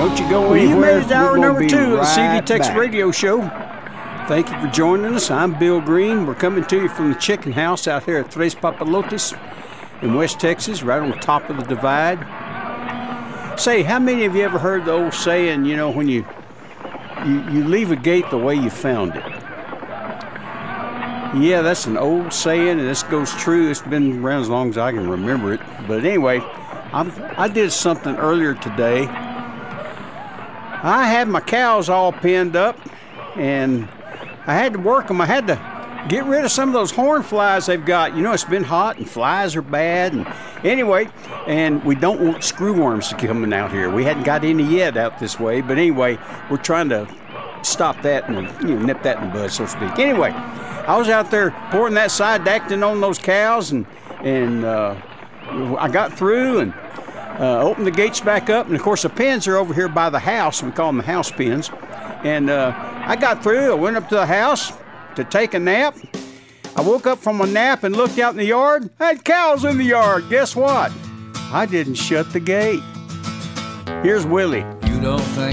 Don't you go anywhere. You made it to hour number 2 of the right CD Tex back. Radio Show. Thank you for joining us. I'm Bill Green. We're coming to you from the chicken house out here at Tres Papalotes in West Texas, right on top of the divide. Say, how many of you ever heard the old saying, you know, when you leave a gate the way you found it? Yeah, that's an old saying, and this goes true. It's been around as long as I can remember it. But anyway, I did something earlier today. I had my cows all pinned up, and I had to work them. I had to get rid of some of those horn flies they've got. You know, it's been hot, and flies are bad. And anyway, and we don't want screwworms to come out here. We hadn't got any yet out this way. But anyway, we're trying to stop that and nip that in the bud, so to speak. Anyway, I was out there pouring that Sidactin on those cows, and I got through and opened the gates back up. And, of course, the pens are over here by the house. We call them the house pens. And I got through. I went up to the house to take a nap. I woke up from a nap and looked out in the yard. I had cows in the yard. Guess what? I didn't shut the gate. Here's Willie. You don't think